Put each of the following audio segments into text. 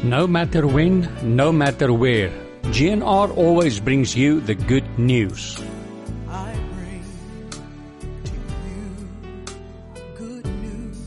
No matter when, no matter where, GNR always brings you the good news. I bring to you good news.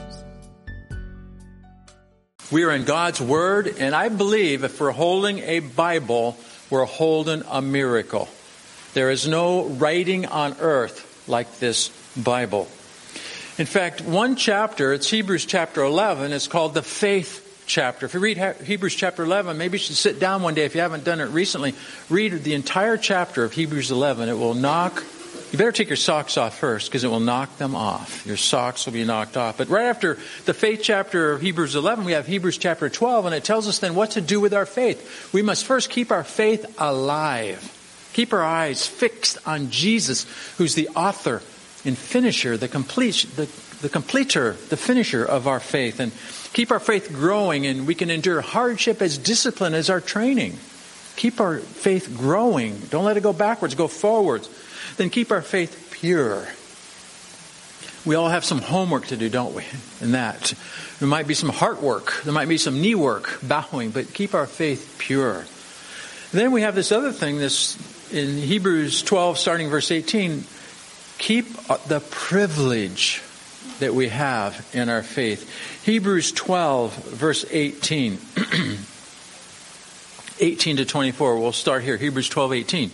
We are in God's Word, and I believe if we're holding a Bible, we're holding a miracle. There is no writing on earth like this Bible. In fact, one chapter, it's Hebrews chapter 11, is called the faith chapter. If you read Hebrews chapter 11, maybe you should sit down one day if you haven't done it recently. Read the entire chapter of Hebrews 11. It will knock... You better take your socks off first because it will knock them off. Your socks will be knocked off. But right after the faith chapter of Hebrews 11, we have Hebrews chapter 12, and it tells us then what to do with our faith. We must first keep our faith alive. Keep our eyes fixed on Jesus, who's the author and finisher, the completer, the finisher of our faith. And keep our faith growing, and we can endure hardship as discipline, as our training. Keep our faith growing. Don't let it go backwards, go forwards. Then keep our faith pure. We all have some homework to do, don't we? In that. There might be some heart work. There might be some knee work, bowing, but keep our faith pure. Then we have this other thing, this in Hebrews 12, starting verse 18. Keep the privilege that we have in our faith. Hebrews 12, verse 18. 18 to 24. We'll start here. Hebrews 12, 18.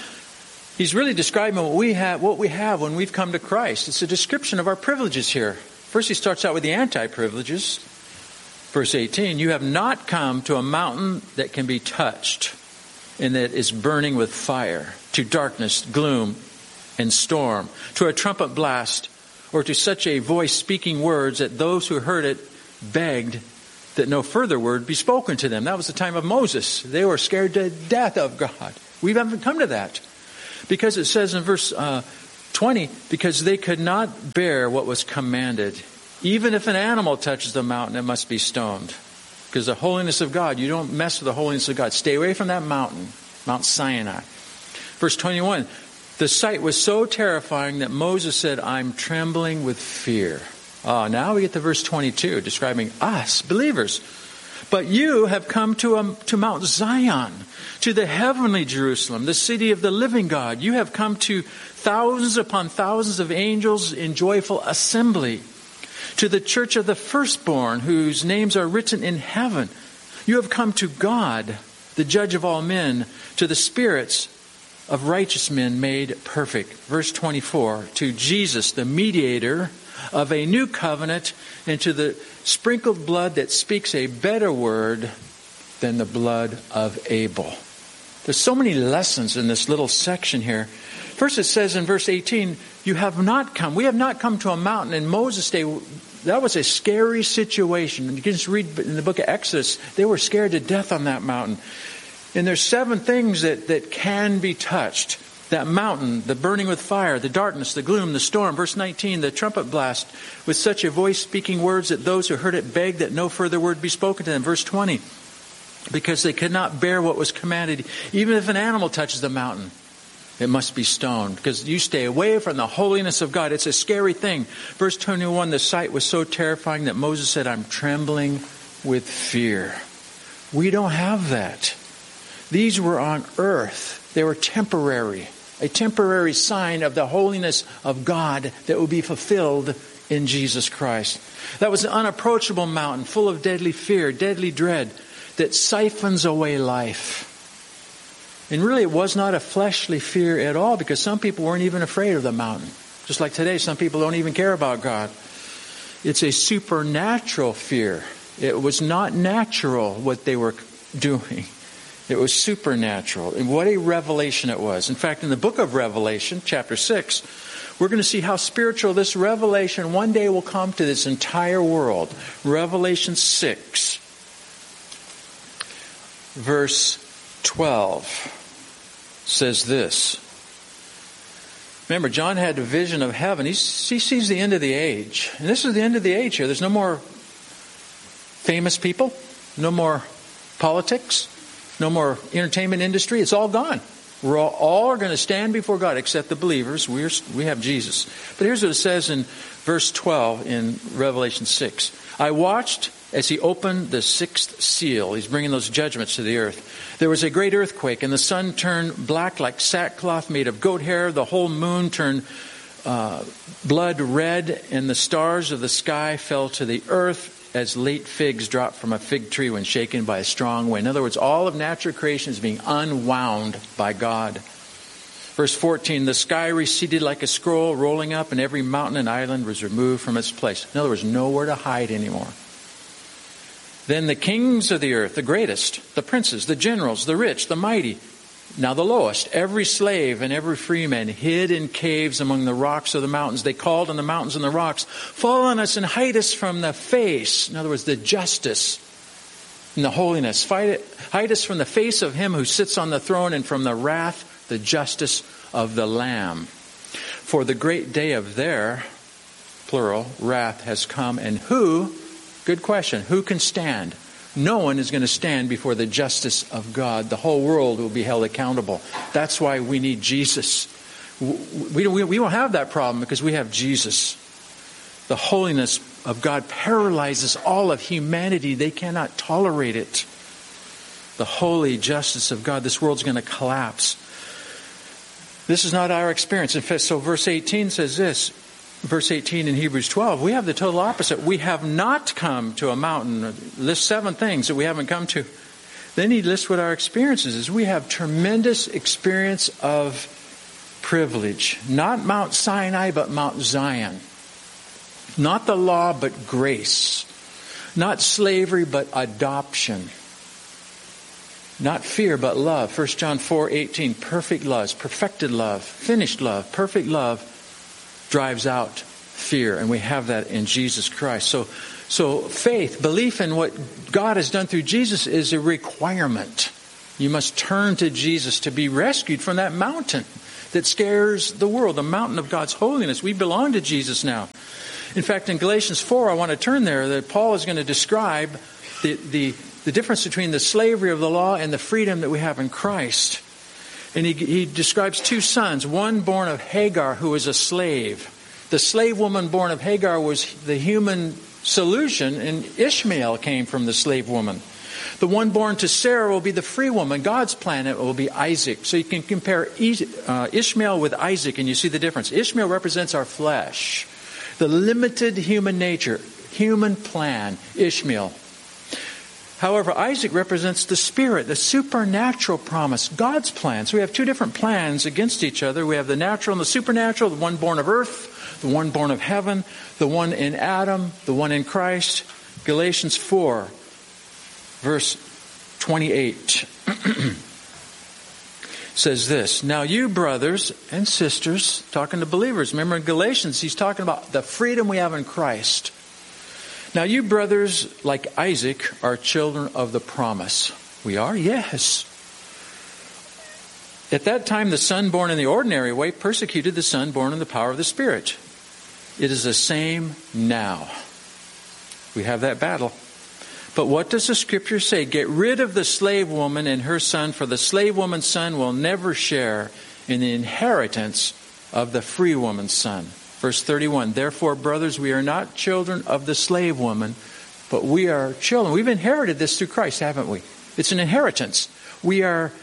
He's really describing what we have when we've come to Christ. It's a description of our privileges here. First he starts out with the anti-privileges. Verse 18. You have not come to a mountain that can be touched and that is burning with fire, to darkness, gloom, and storm, to a trumpet blast, or to such a voice speaking words that those who heard it begged that no further word be spoken to them. That was the time of Moses. They were scared to death of God. We haven't come to that. Because it says in verse 20, because they could not bear what was commanded. Even if an animal touches the mountain, it must be stoned. Because the holiness of God, you don't mess with the holiness of God. Stay away from that mountain, Mount Sinai. Verse 21, the sight was so terrifying that Moses said, I'm trembling with fear. Now we get to verse 22, describing us, believers. But you have come to Mount Zion, to the heavenly Jerusalem, the city of the living God. You have come to thousands upon thousands of angels in joyful assembly, to the church of the firstborn, whose names are written in heaven. You have come to God, the judge of all men, to the spirits of righteous men made perfect. Verse 24, to Jesus, the mediator of a new covenant, and to the sprinkled blood that speaks a better word than the blood of Abel. There's so many lessons in this little section here. First it says in verse 18, we have not come to a mountain. In Moses' day, that was a scary situation. And you can just read in the book of Exodus, they were scared to death on that mountain. And there's 7 things that can be touched. That mountain, the burning with fire, the darkness, the gloom, the storm. Verse 19, the trumpet blast, with such a voice speaking words that those who heard it begged that no further word be spoken to them. Verse 20, because they could not bear what was commanded. Even if an animal touches the mountain, it must be stoned. Because you stay away from the holiness of God. It's a scary thing. Verse 21, the sight was so terrifying that Moses said, I'm trembling with fear. We don't have that. These were on earth. They were temporary. A temporary sign of the holiness of God that will be fulfilled in Jesus Christ. That was an unapproachable mountain full of deadly fear, deadly dread that siphons away life. And really it was not a fleshly fear at all, because some people weren't even afraid of the mountain. Just like today, some people don't even care about God. It's a supernatural fear. It was not natural what they were doing. It was supernatural. And what a revelation it was. In fact, in the book of Revelation, chapter 6, we're going to see how spiritual this revelation one day will come to this entire world. Revelation 6, verse 12 says this. Remember, John had a vision of heaven. He sees the end of the age. And this is the end of the age here. There's no more famous people. No more politics. No more entertainment industry. It's all gone. We're all going to stand before God except the believers. We have Jesus. But here's what it says in verse 12 in Revelation 6. I watched as he opened the sixth seal. He's bringing those judgments to the earth. There was a great earthquake, and the sun turned black like sackcloth made of goat hair. The whole moon turned blood red, and the stars of the sky fell to the earth as late figs drop from a fig tree when shaken by a strong wind. In other words, all of natural creation is being unwound by God. Verse 14, the sky receded like a scroll rolling up, and every mountain and island was removed from its place. In other words, nowhere to hide anymore. Then the kings of the earth, the greatest, the princes, the generals, the rich, the mighty, now the lowest, every slave and every freeman hid in caves among the rocks of the mountains. They called on the mountains and the rocks, fall on us and hide us from the face. In other words, the justice and the holiness. Hide us from the face of him who sits on the throne and from the wrath, the justice of the Lamb. For the great day of their, plural, wrath has come. And who, good question, who can stand? No one is going to stand before the justice of God. The whole world will be held accountable. That's why we need Jesus. We won't have that problem because we have Jesus. The holiness of God paralyzes all of humanity. They cannot tolerate it. The holy justice of God, this world's going to collapse. This is not our experience. In fact, so verse 18 says this. Verse 18 in Hebrews 12, we have the total opposite. We have not come to a mountain. List 7 things that we haven't come to. Then he lists what our experience is. We have tremendous experience of privilege. Not Mount Sinai, but Mount Zion. Not the law, but grace. Not slavery, but adoption. Not fear, but love. 1 John 4:18, perfect love, perfected love, finished love, perfect love drives out fear. And we have that in Jesus Christ. So faith, belief in what God has done through Jesus is a requirement. You must turn to Jesus to be rescued from that mountain that scares the world, the mountain of God's holiness. We belong to Jesus now. In fact, in Galatians 4, I want to turn there, that Paul is going to describe the difference between the slavery of the law and the freedom that we have in Christ. And he describes 2 sons, one born of Hagar, who was a slave. The slave woman born of Hagar was the human solution, and Ishmael came from the slave woman. The one born to Sarah will be the free woman. God's plan will be Isaac. So you can compare Ishmael with Isaac, and you see the difference. Ishmael represents our flesh, the limited human nature, human plan, Ishmael. However, Isaac represents the spirit, the supernatural promise, God's plan. So we have 2 different plans against each other. We have the natural and the supernatural, the one born of earth, the one born of heaven, the one in Adam, the one in Christ. Galatians 4, verse 28 says this, now you brothers and sisters, talking to believers, remember in Galatians, he's talking about the freedom we have in Christ. Now you brothers, like Isaac, are children of the promise. We are? Yes. At that time, the son born in the ordinary way persecuted the son born in the power of the Spirit. It is the same now. We have that battle. But what does the Scripture say? Get rid of the slave woman and her son, for the slave woman's son will never share in the inheritance of the free woman's son. Verse 31, therefore, brothers, we are not children of the slave woman, but we are children. We've inherited this through Christ, haven't we? It's an inheritance. We are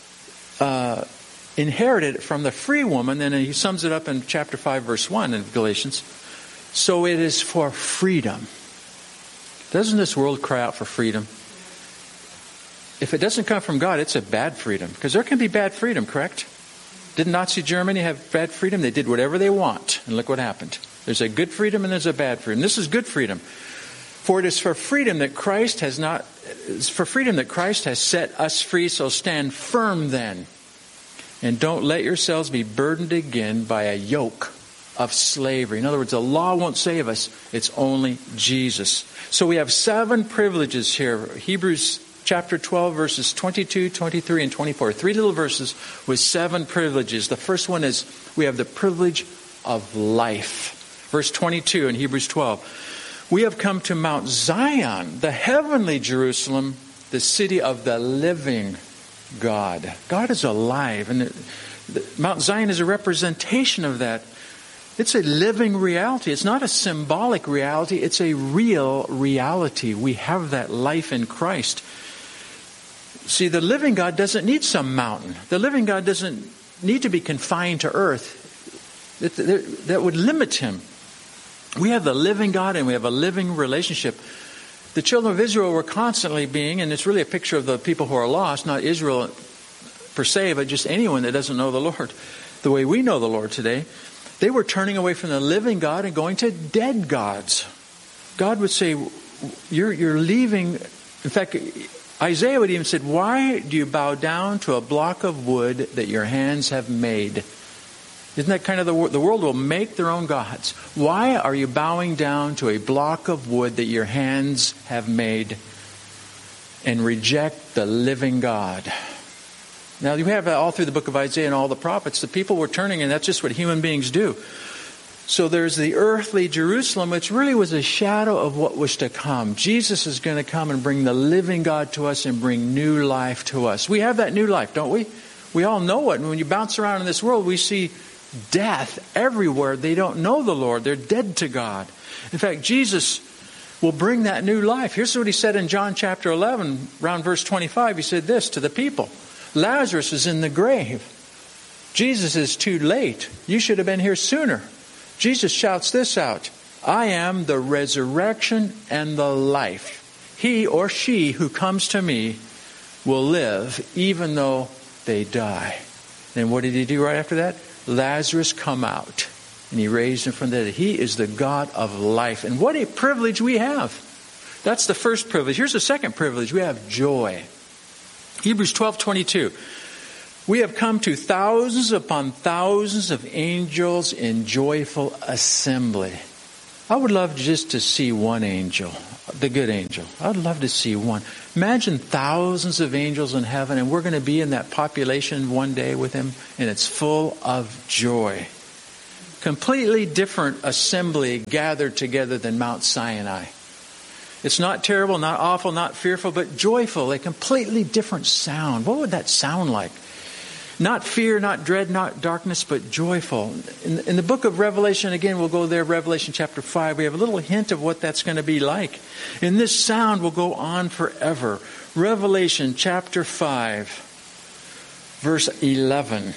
inherited from the free woman, and he sums it up in chapter 5, verse 1 in Galatians. So it is for freedom. Doesn't this world cry out for freedom? If it doesn't come from God, it's a bad freedom. Because there can be bad freedom, correct? Didn't Nazi Germany have bad freedom? They did whatever they want. And look what happened. There's a good freedom and there's a bad freedom. This is good freedom. For it is for freedom that Christ has set us free. So stand firm then. And don't let yourselves be burdened again by a yoke of slavery. In other words, the law won't save us. It's only Jesus. So we have 7 privileges here. Hebrews chapter 12, verses 22, 23, and 24. 3 little verses with 7 privileges. The first one is we have the privilege of life. Verse 22 in Hebrews 12. We have come to Mount Zion, the heavenly Jerusalem, the city of the living God. God is alive. And Mount Zion is a representation of that. It's a living reality. It's not a symbolic reality. It's a real reality. We have that life in Christ. See, the living God doesn't need some mountain. The living God doesn't need to be confined to earth. That would limit him. We have the living God and we have a living relationship. The children of Israel were constantly being, and it's really a picture of the people who are lost, not Israel per se, but just anyone that doesn't know the Lord the way we know the Lord today. They were turning away from the living God and going to dead gods. God would say, you're leaving. In fact, Isaiah would even said, why do you bow down to a block of wood that your hands have made? Isn't that kind of the world will make their own gods? Why are you bowing down to a block of wood that your hands have made and reject the living God? Now, you have all through the book of Isaiah and all the prophets, the people were turning, and that's just what human beings do. So there's the earthly Jerusalem, which really was a shadow of what was to come. Jesus is going to come and bring the living God to us and bring new life to us. We have that new life, don't we? We all know it. And when you bounce around in this world, we see death everywhere. They don't know the Lord. They're dead to God. In fact, Jesus will bring that new life. Here's what he said in John chapter 11, around verse 25. He said this to the people. Lazarus is in the grave. Jesus is too late. You should have been here sooner. Jesus shouts this out. I am the resurrection and the life. He or she who comes to me will live even though they die. Then what did he do right after that? Lazarus come out. And he raised him from the dead. He is the God of life. And what a privilege we have. That's the first privilege. Here's the second privilege. We have joy. Hebrews 12:22. We have come to thousands upon thousands of angels in joyful assembly. I would love just to see one angel, the good angel. I would love to see one. Imagine thousands of angels in heaven, and we're going to be in that population one day with him, and it's full of joy. Completely different assembly gathered together than Mount Sinai. It's not terrible, not awful, not fearful, but joyful. A completely different sound. What would that sound like? Not fear, not dread, not darkness, but joyful. In the book of Revelation, again, we'll go there, Revelation chapter 5. We have a little hint of what that's going to be like. And this sound will go on forever. Revelation chapter 5, verse 11.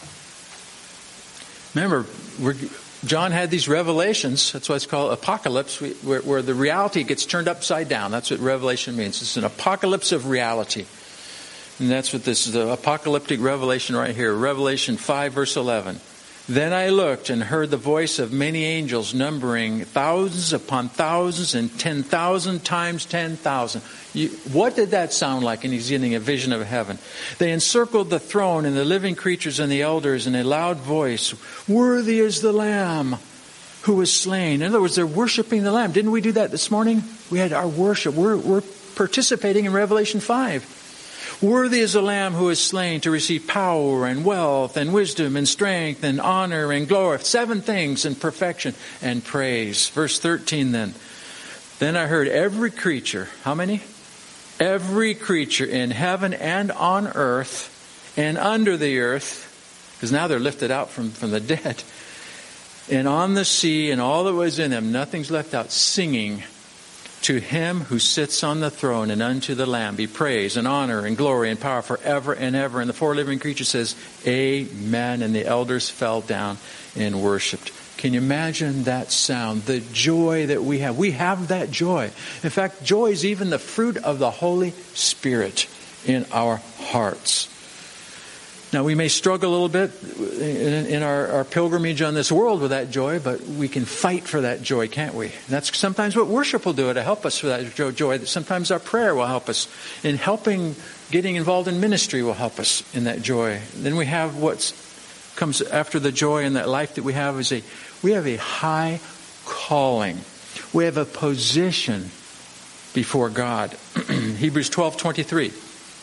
Remember, John had these revelations. That's why it's called apocalypse, where the reality gets turned upside down. That's what Revelation means. It's an apocalypse of reality. And that's what this is, the apocalyptic revelation right here. Revelation 5, verse 11. Then I looked and heard the voice of many angels numbering thousands upon thousands and 10,000 times 10,000. What did that sound like? And he's getting a vision of heaven. They encircled the throne and the living creatures and the elders in a loud voice. Worthy is the Lamb who was slain. In other words, they're worshiping the Lamb. Didn't we do that this morning? We had our worship. We're participating in Revelation 5. Worthy is the Lamb who is slain to receive power and wealth and wisdom and strength and honor and glory. 7 things in perfection and praise. Verse 13 then. Then I heard every creature. How many? Every creature in heaven and on earth and under the earth. Because now they're lifted out from the dead. And on the sea and all that was in them. Nothing's left out. Singing. To him who sits on the throne and unto the Lamb be praise and honor and glory and power forever and ever. And the 4 living creatures says, Amen. And the elders fell down and worshipped. Can you imagine that sound? The joy that we have. We have that joy. In fact, joy is even the fruit of the Holy Spirit in our hearts. Now, we may struggle a little bit in our pilgrimage on this world with that joy, but we can fight for that joy, can't we? And that's sometimes what worship will do to help us for that joy. Sometimes our prayer will help us. In helping, getting involved in ministry will help us in that joy. Then we have what comes after the joy and that life that we have is we have a high calling. We have a position before God. Hebrews 12:23.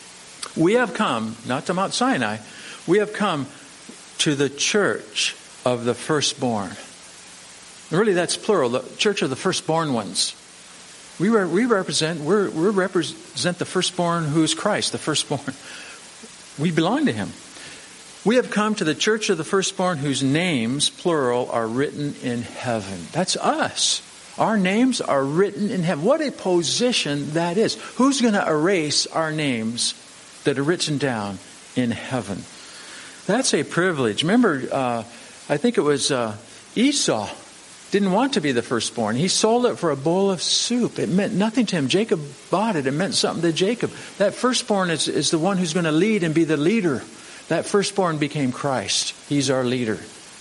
We have come, not to Mount Sinai, we have come to the church of the firstborn. Really, that's plural, the church of the firstborn ones. We represent the firstborn who is Christ, the firstborn. We belong to him. We have come to the church of the firstborn whose names, plural, are written in heaven. That's us. Our names are written in heaven. What a position that is. Who's going to erase our names that are written down in heaven? That's a privilege. Remember, I think it was Esau didn't want to be the firstborn. He sold it for a bowl of soup. It meant nothing to him. Jacob bought it. It meant something to Jacob. That firstborn is the one who's going to lead and be the leader. That firstborn became Christ. He's our leader.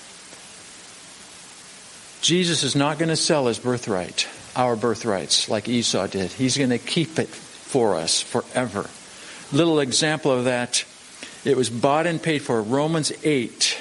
Jesus is not going to sell his birthright, our birthrights, like Esau did. He's going to keep it for us forever. Little example of that. It was bought and paid for. Romans 8.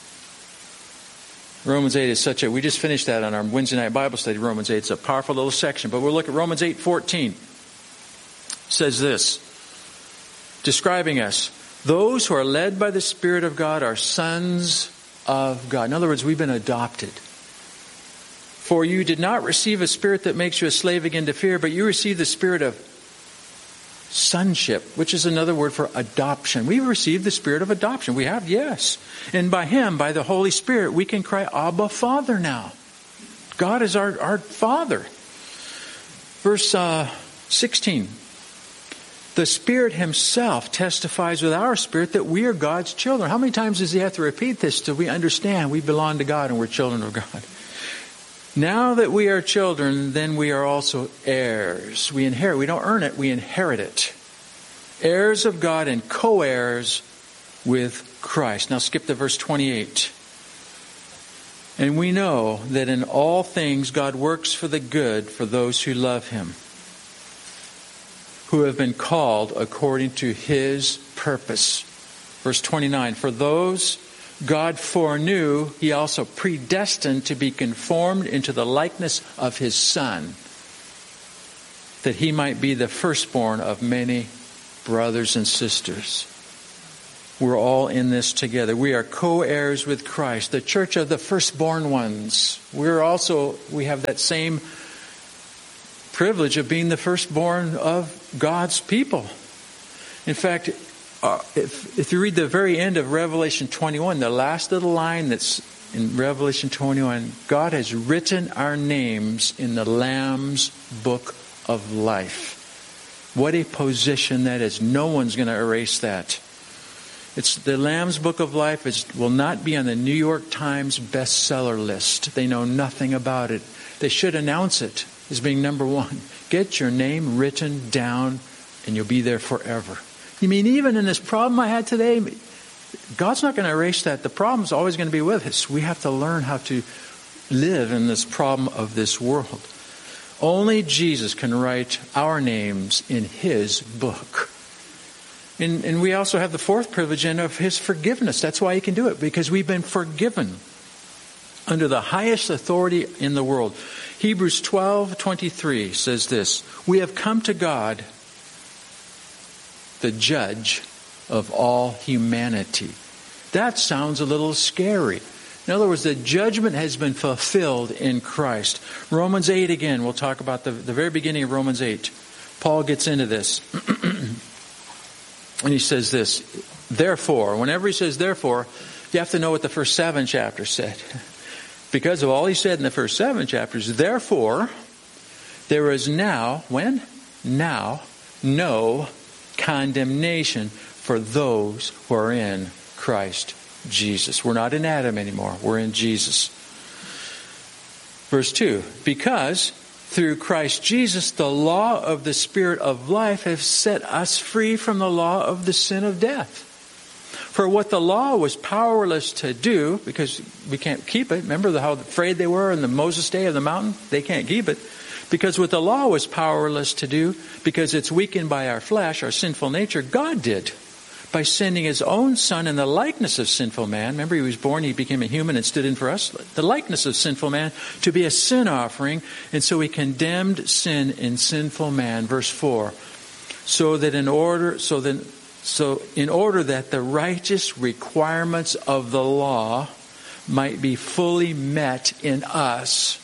Romans 8 is such a... We just finished that on our Wednesday night Bible study, Romans 8. It's a powerful little section. But we'll look at Romans 8:14. It says this, describing us. Those who are led by the Spirit of God are sons of God. In other words, we've been adopted. For you did not receive a spirit that makes you a slave again to fear, but you received the spirit of sonship, which is another word for adoption. We received the spirit of adoption. We have, yes. And by Him, by the Holy Spirit, we can cry, Abba, Father now. God is our Father. Verse 16. The Spirit Himself testifies with our spirit that we are God's children. How many times does He have to repeat this till we understand we belong to God and we're children of God? Now that we are children, then we are also heirs. We inherit. We don't earn it, we inherit it. Heirs of God and co-heirs with Christ. Now skip to verse 28. And we know that in all things God works for the good for those who love Him, who have been called according to His purpose. Verse 29, for those God foreknew, He also predestined to be conformed into the likeness of His Son, that He might be the firstborn of many brothers and sisters. We're all in this together. We are co-heirs with Christ, the church of the firstborn ones. We have that same privilege of being the firstborn of God's people. In fact, if you read the very end of Revelation 21, the last little line that's in Revelation 21, God has written our names in the Lamb's book of life. What a position that is. No one's going to erase that. It's the Lamb's book of life will not be on the New York Times bestseller list. They know nothing about it. They should announce it as being number one. Get your name written down and you'll be there forever. You mean even in this problem I had today, God's not going to erase that. The problem's always going to be with us. We have to learn how to live in this problem of this world. Only Jesus can write our names in His book. And we also have the fourth privilege of His forgiveness. That's why He can do it, because we've been forgiven under the highest authority in the world. Hebrews 12:23 says this, we have come to God, the judge of all humanity. That sounds a little scary. In other words, the judgment has been fulfilled in Christ. Romans 8 again, we'll talk about the very beginning of Romans 8. Paul gets into this. And he says this, therefore, whenever he says therefore, you have to know what the first 7 chapters said. Because of all he said in the first 7 chapters, therefore, there is now, when? Now, no condemnation for those who are in Christ Jesus. We're not in Adam anymore. We're in Jesus. Verse 2, because through Christ Jesus, the law of the Spirit of life has set us free from the law of the sin of death. For what the law was powerless to do, because we can't keep it. Remember how afraid they were in the Moses day of the mountain? They can't keep it. Because what the law was powerless to do, because it's weakened by our flesh, our sinful nature, God did. By sending His own Son in the likeness of sinful man. Remember, He was born, He became a human and stood in for us. The likeness of sinful man to be a sin offering. And so He condemned sin in sinful man. Verse 4. In order that the righteous requirements of the law might be fully met in us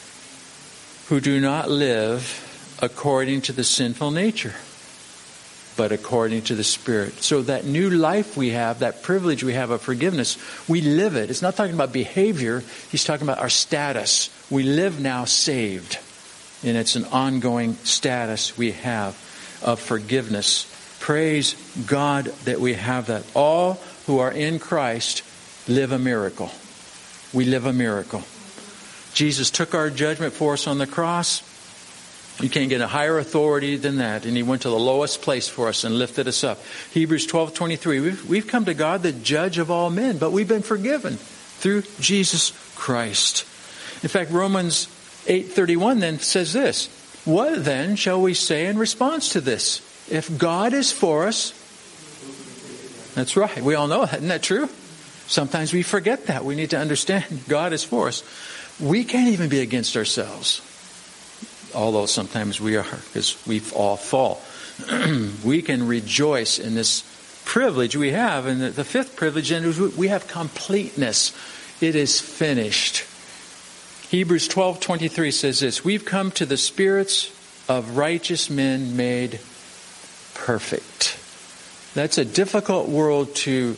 who do not live according to the sinful nature. but according to the Spirit. So that new life we have, that privilege we have of forgiveness, we live it. It's not talking about behavior. He's talking about our status. We live now saved. And it's an ongoing status we have of forgiveness. Praise God that we have that. All who are in Christ live a miracle. We live a miracle. Jesus took our judgment for us on the cross. You can't get a higher authority than that. And He went to the lowest place for us and lifted us up. Hebrews 12:23. We've come to God, the judge of all men, but we've been forgiven through Jesus Christ. In fact, Romans 8:31 then says this. What then shall we say in response to this? If God is for us, that's right. We all know that. Isn't that true? Sometimes we forget that. We need to understand God is for us. We can't even be against ourselves. Although sometimes we are, because we all fall. We can rejoice in this privilege we have. And the fifth privilege is we have completeness. It is finished. Hebrews 12:23 says this. We've come to the spirits of righteous men made perfect. That's a difficult word to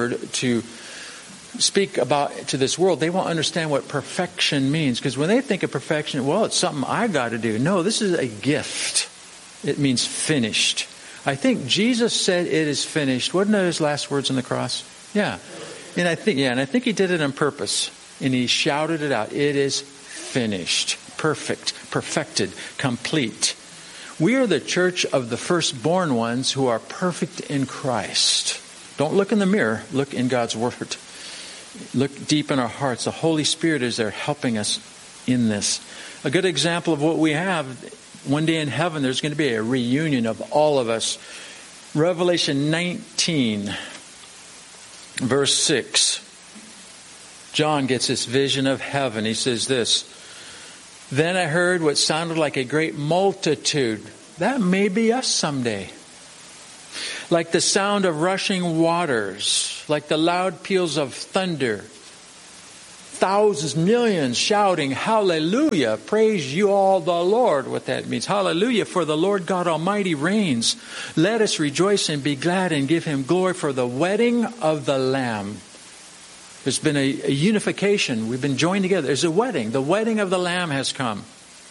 speak about to this world. They won't understand what perfection means, because when they think of perfection, well, it's something I got to do. No, this is a gift. It means finished. I think Jesus said it is finished. Wasn't that His last words on the cross? Yeah. And I think He did it on purpose. And He shouted it out. It is finished. Perfect. Perfected. Complete. We are the church of the firstborn ones who are perfect in Christ. Don't look in the mirror. Look in God's Word. Look deep in our hearts. The Holy Spirit is there helping us in this. A good example of what we have, one day in heaven, there's going to be a reunion of all of us. Revelation 19, verse 6. John gets this vision of heaven. He says this. Then I heard what sounded like a great multitude. That may be us someday. Like the sound of rushing waters, like the loud peals of thunder. Thousands, millions shouting, hallelujah, praise you all the Lord. What that means. Hallelujah, for the Lord God Almighty reigns. Let us rejoice and be glad and give Him glory for the wedding of the Lamb. There's been a unification. We've been joined together. There's a wedding. The wedding of the Lamb has come.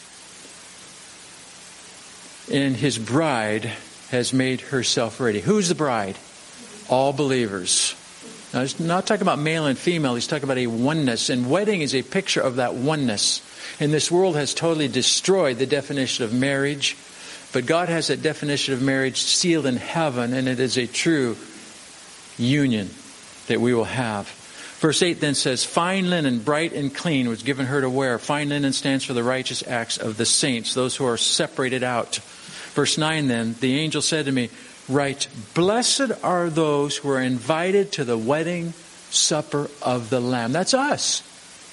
And His bride has made herself ready. Who's the bride? All believers. Now, he's not talking about male and female. He's talking about a oneness. And wedding is a picture of that oneness. And this world has totally destroyed the definition of marriage. But God has that definition of marriage sealed in heaven. And it is a true union that we will have. Verse 8 then says, fine linen, bright and clean, was given her to wear. Fine linen stands for the righteous acts of the saints, those who are separated out. Verse 9 then, the angel said to me, write, blessed are those who are invited to the wedding supper of the Lamb. That's us.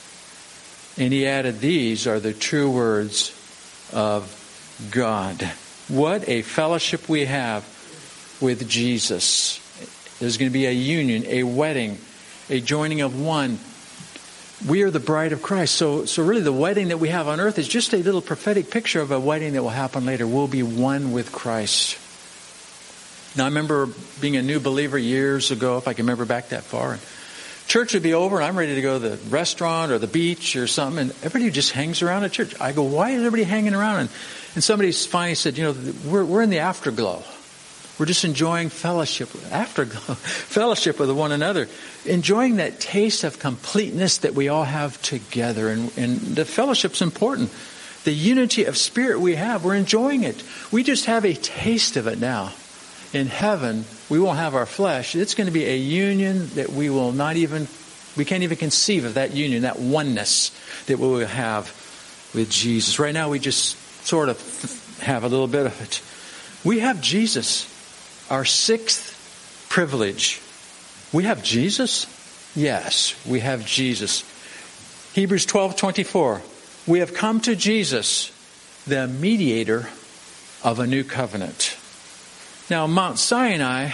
And he added, these are the true words of God. What a fellowship we have with Jesus. There's going to be a union, a wedding, a joining of one. We are the bride of Christ. So really the wedding that we have on earth is just a little prophetic picture of a wedding that will happen later. We'll be one with Christ. Now I remember being a new believer years ago, if I can remember back that far. And church would be over and I'm ready to go to the restaurant or the beach or something. And everybody just hangs around at church. I go, why is everybody hanging around? And somebody finally said, we're in the afterglow. We're just enjoying fellowship, afterglow, fellowship with one another. Enjoying that taste of completeness that we all have together. And the fellowship's important. The unity of spirit we have, we're enjoying it. We just have a taste of it now. In heaven, we won't have our flesh. It's going to be a union that we can't even conceive of that union, that oneness that we will have with Jesus. Right now, we just sort of have a little bit of it. We have Jesus. Our sixth privilege. We have Jesus? Yes, we have Jesus. Hebrews 12:24. We have come to Jesus, the mediator of a new covenant. Now, Mount Sinai,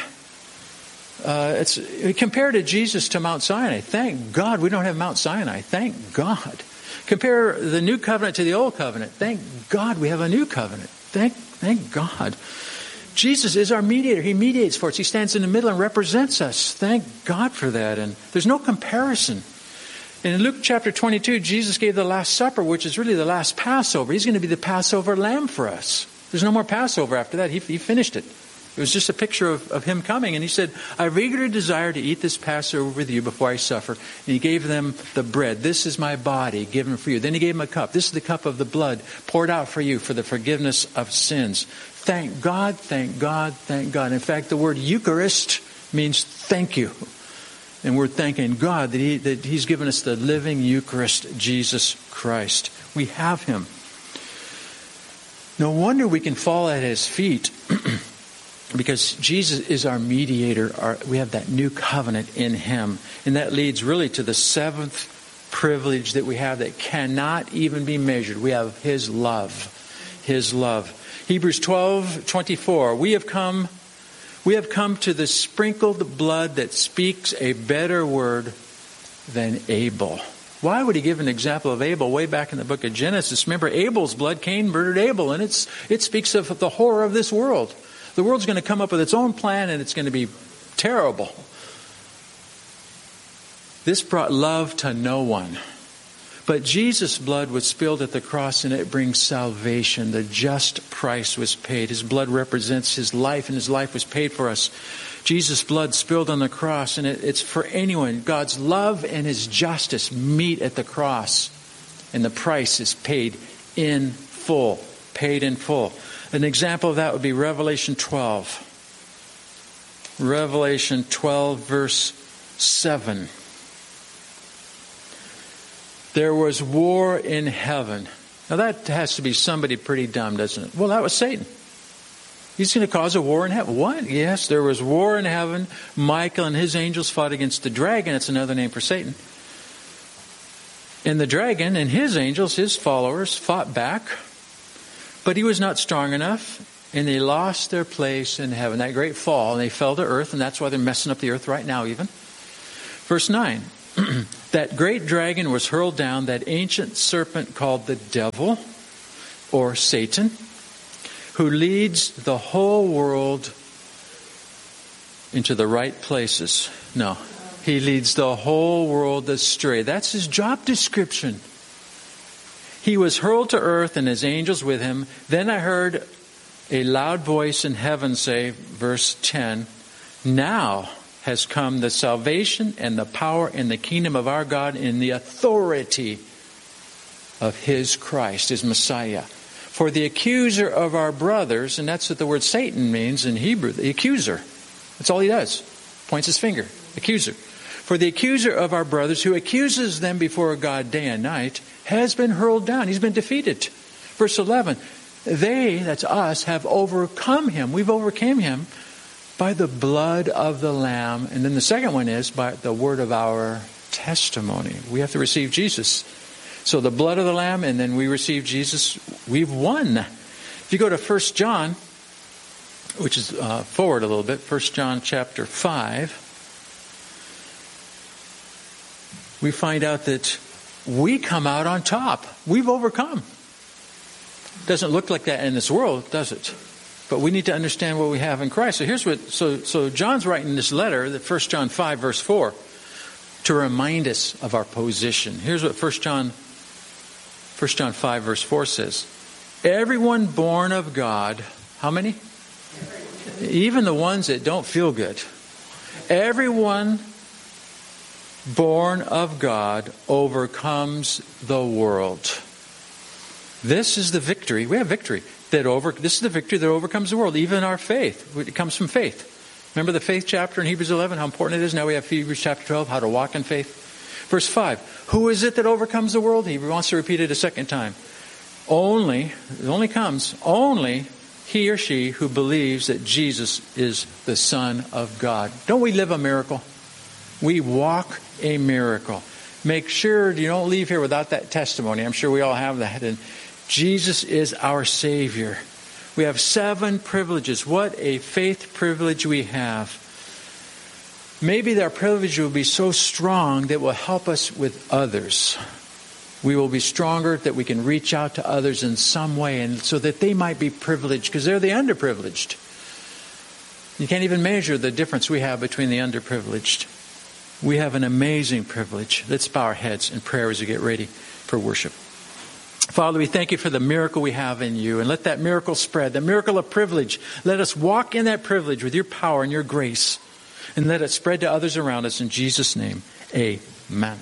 compared to Jesus to Mount Sinai. Thank God we don't have Mount Sinai. Thank God. Compare the new covenant to the old covenant. Thank God we have a new covenant. Thank God. Jesus is our mediator. He mediates for us. He stands in the middle and represents us. Thank God for that. And there's no comparison. In Luke chapter 22, Jesus gave the Last Supper, which is really the last Passover. He's going to be the Passover lamb for us. There's no more Passover after that. He finished it. It was just a picture of him coming. And he said, I eagerly desire to eat this Passover with you before I suffer. And he gave them the bread. This is my body given for you. Then he gave them a cup. This is the cup of the blood poured out for you for the forgiveness of sins. Thank God, thank God, thank God. In fact, the word Eucharist means thank you. And we're thanking God that He's given us the living Eucharist, Jesus Christ. We have Him. No wonder we can fall at His feet because Jesus is our mediator. We have that new covenant in Him. And that leads really to the seventh privilege that we have that cannot even be measured. We have His love. His love. Hebrews 12:24. We have come to the sprinkled blood that speaks a better word than Abel. Why would he give an example of Abel way back in the book of Genesis? Remember, Abel's blood, Cain murdered Abel, and it speaks of the horror of this world. The world's going to come up with its own plan, and it's going to be terrible. This brought love to no one. But Jesus' blood was spilled at the cross, and it brings salvation. The just price was paid. His blood represents His life, and His life was paid for us. Jesus' blood spilled on the cross, and it's for anyone. God's love and His justice meet at the cross, and the price is paid in full. Paid in full. An example of that would be Revelation 12. Revelation 12, verse 7. There was war in heaven. Now that has to be somebody pretty dumb, doesn't it? Well, that was Satan. He's going to cause a war in heaven. What? Yes, there was war in heaven. Michael and his angels fought against the dragon. It's another name for Satan. And the dragon and his angels, his followers, fought back. But he was not strong enough. And they lost their place in heaven. That great fall. And they fell to earth. And that's why they're messing up the earth right now even. Verse 9. That great dragon was hurled down, that ancient serpent called the devil, or Satan, who leads the whole world into the right places. No, he leads the whole world astray. That's his job description. He was hurled to earth and his angels with him. Then I heard a loud voice in heaven say, verse 10, now has come the salvation and the power and the kingdom of our God in the authority of His Christ, His Messiah. For the accuser of our brothers, and that's what the word Satan means in Hebrew, the accuser. That's all he does. Points his finger. Accuser. For the accuser of our brothers who accuses them before God day and night has been hurled down. He's been defeated. Verse 11. They, that's us, have overcome him. We've overcame him by the blood of the Lamb. And then the second one is by the word of our testimony. We have to receive Jesus. So the blood of the Lamb, and then we receive Jesus. We've won. If you go to 1 John, which is forward a little bit, 1 John chapter 5, we find out that we come out on top. We've overcome. Doesn't look like that in this world, does it? But we need to understand what we have in Christ. So here's what. So John's writing this letter, that 1 John 5 verse 4, to remind us of our position. Here's what 1 John 5 verse 4 says: everyone born of God, how many? Even the ones that don't feel good. Everyone born of God overcomes the world. This is the victory. We have victory. This is the victory that overcomes the world, even our faith. It comes from faith. Remember the faith chapter in Hebrews 11, how important it is? Now we have Hebrews chapter 12, how to walk in faith. Verse 5, who is it that overcomes the world? He wants to repeat it a second time. Only he or she who believes that Jesus is the Son of God. Don't we live a miracle? We walk a miracle. Make sure you don't leave here without that testimony. I'm sure we all have that. And Jesus is our Savior. We have 7 privileges. What a faith privilege we have. Maybe our privilege will be so strong that will help us with others. We will be stronger that we can reach out to others in some way, and so that they might be privileged, because they're the underprivileged. You can't even measure the difference we have between the underprivileged. We have an amazing privilege. Let's bow our heads in prayer as we get ready for worship. Father, we thank you for the miracle we have in you, and let that miracle spread, the miracle of privilege. Let us walk in that privilege with your power and your grace, and let it spread to others around us. In Jesus' name, amen.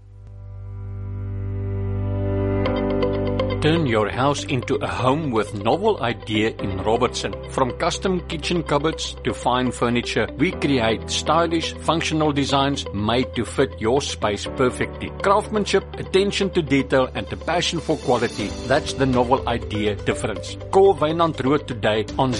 Turn your house into a home with novel idea in Robertson. From custom kitchen cupboards to fine furniture, we create stylish, functional designs made to fit your space perfectly. Craftsmanship, attention to detail, and a passion for quality. That's the novel idea difference. Call Wynand Rood today on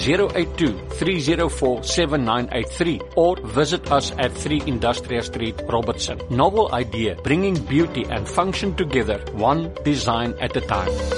082-304-7983 or visit us at 3 Industrial Street, Robertson. Novel idea, bringing beauty and function together, one design at a time.